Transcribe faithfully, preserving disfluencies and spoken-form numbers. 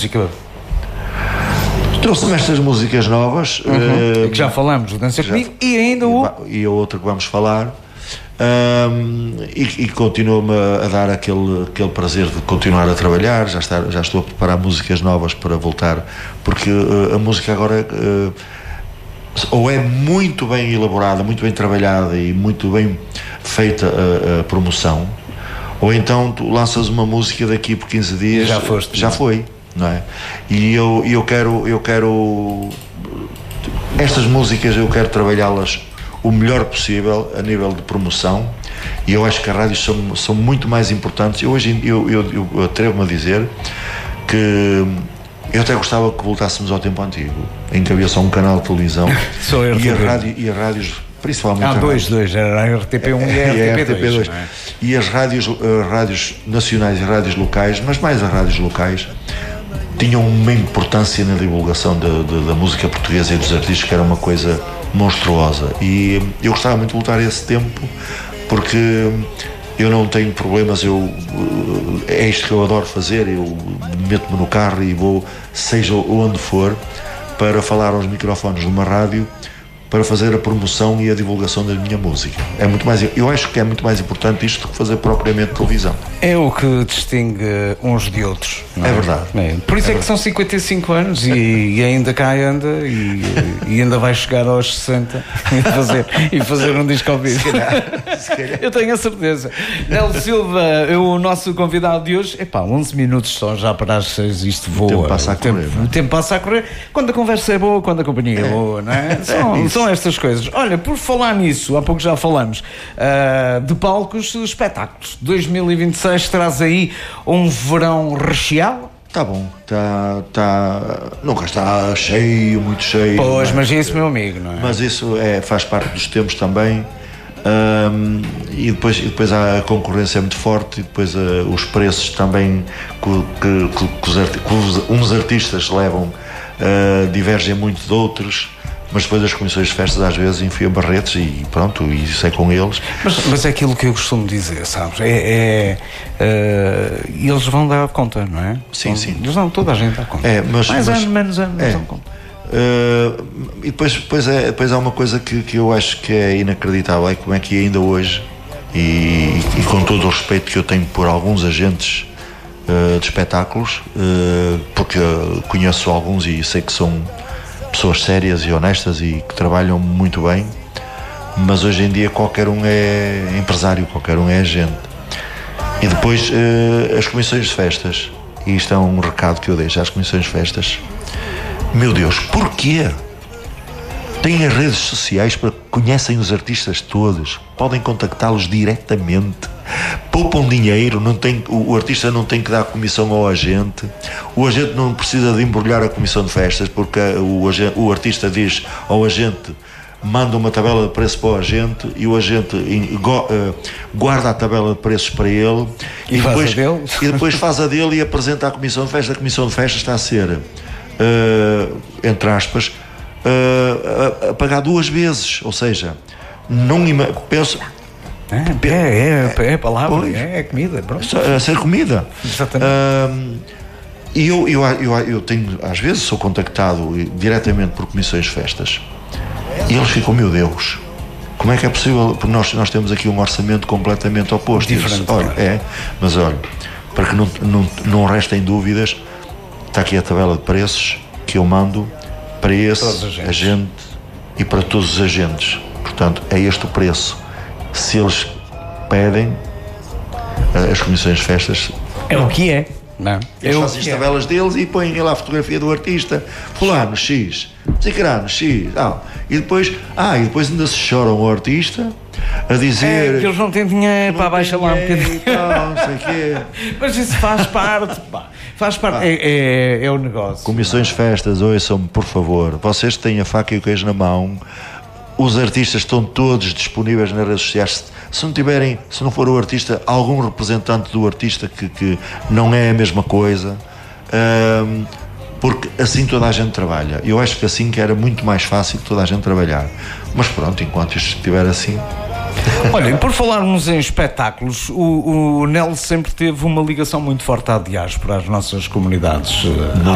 música? Trouxe-me estas músicas novas. Uhum. Uh, que já falamos, o Dança Comigo, e ainda o... E a outra que vamos falar. Um, e, e continua-me a dar aquele, aquele prazer de continuar a trabalhar. Já, está, já estou a preparar músicas novas para voltar, porque uh, a música agora uh, ou é muito bem elaborada, muito bem trabalhada e muito bem feita a, a promoção, ou então tu lanças uma música daqui por quinze dias, já foste, já não? foi, não é? E eu, eu quero eu quero estas músicas, eu quero trabalhá-las o melhor possível a nível de promoção, e eu acho que as rádios são, são muito mais importantes. Eu hoje eu, eu, eu atrevo-me a dizer que eu até gostava que voltássemos ao tempo antigo, em que havia só um canal de televisão e, a rádio, e as rádios, principalmente ah, dois, rádios, dois, era a R T P um e a R T P dois, é? E as rádios, as rádios nacionais e rádios locais, mas mais as rádios locais, tinham uma importância na divulgação de, de, da música portuguesa e dos artistas, que era uma coisa monstruosa, e eu gostava muito de voltar a esse tempo, porque eu não tenho problemas, eu, é isto que eu adoro fazer, eu meto-me no carro e vou, seja onde for, para falar aos microfones de uma rádio, para fazer a promoção e a divulgação da minha música. É muito mais, eu acho que é muito mais importante isto do que fazer propriamente televisão. É o que distingue uns de outros, não é? É verdade. É. Por isso é, é que são cinquenta e cinco anos e, e ainda cá anda e, e ainda vai chegar aos sessenta e fazer, e fazer um disco ao vivo. Se calhar, se calhar. Eu tenho a certeza. Nel Silva, o nosso convidado de hoje, epá, onze minutos só já para as seis, isto voa. O tempo passa a correr. O tempo, o tempo passa a correr quando a conversa é boa, quando a companhia é, é boa, não é? São, é são estas coisas. Olha, por falar nisso, há pouco já falamos uh, de palcos, espetáculos. dois mil e vinte e seis traz aí um verão recheado. Está bom, está, está, nunca está cheio, muito cheio. Pois, é? Mas isso, meu amigo, não é? Mas isso é, faz parte dos tempos também. Um, e, depois, e depois a concorrência é muito forte, e depois uh, os preços também que, que, que, que, os, arti- que os, uns artistas levam uh, divergem muito de outros. Mas depois as comissões de festas às vezes enfiam barretes e pronto, e isso é com eles. Mas, mas é aquilo que eu costumo dizer, sabes? É, é, uh, eles vão dar conta, não é? Sim, vão, sim. Eles dão, toda a gente dá conta. É, mas, Mais mas, ano, menos ano, é, eles dão conta. Uh, e depois, depois, é, depois há uma coisa que, que eu acho que é inacreditável, é como é que ainda hoje, e, e com todo o respeito que eu tenho por alguns agentes uh, de espetáculos, uh, porque conheço alguns e sei que são pessoas sérias e honestas e que trabalham muito bem, mas hoje em dia qualquer um é empresário, qualquer um é agente. E depois uh, as comissões de festas, e isto é um recado que eu deixo às comissões de festas. Meu Deus, porquê? Têm as redes sociais para que conhecem os artistas todos, podem contactá-los diretamente, poupam dinheiro, não tem, o, o artista não tem que dar comissão ao agente, o agente não precisa de embrulhar a comissão de festas, porque o, agente, o artista diz ao agente, manda uma tabela de preço para o agente e o agente guarda a tabela de preços para ele e, e, depois, faz a dele. e depois faz a dele e apresenta a comissão de festas. A comissão de festas está a ser, uh, entre aspas, uh, a, a pagar duas vezes, ou seja, não ima- penso É, é, é, é palavra, pois, é, é comida, pronto. A ser comida. Exatamente. Uh, e eu, eu, eu, eu tenho, às vezes sou contactado diretamente por comissões de festas e eles ficam, meu Deus, como é que é possível? Porque nós, nós temos aqui um orçamento completamente oposto. Diferente. Disse, olha, é, mas olha, para que não, não, não restem dúvidas, está aqui a tabela de preços que eu mando para esse agente e para todos os agentes. Portanto, é este o preço. Se eles pedem, as comissões de festas, é o que é. Não. Eles fazem as tabelas deles e põem lá a fotografia do artista, fulano X, Cicrano X, ah, e depois, ah, e depois ainda se choram o artista a dizer é, que eles não têm dinheiro, para baixa lá um bocadinho, não sei quê. Mas isso faz parte, pá. Faz parte, ah, é, é, é o negócio. Comissões de festas, ouçam-me, por favor, vocês têm a faca e o queijo na mão. Os artistas estão todos disponíveis nas redes sociais. Se não tiverem, se não for o artista, algum representante do artista que, que não é a mesma coisa, um, porque assim toda a gente trabalha. Eu acho que assim que era muito mais fácil toda a gente trabalhar. Mas pronto, enquanto isto estiver assim. Olha, e por falarmos em espetáculos, o, o Nel sempre teve uma ligação muito forte à diáspora, às nossas comunidades.